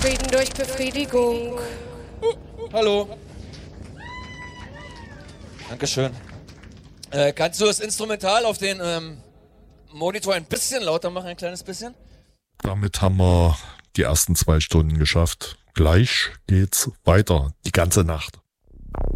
Frieden durch Befriedigung. Hallo. Dankeschön. Kannst du das Instrumental auf den Monitor ein bisschen lauter machen, ein kleines bisschen? Damit haben wir die ersten 2 Stunden geschafft. Gleich geht's weiter, die ganze Nacht.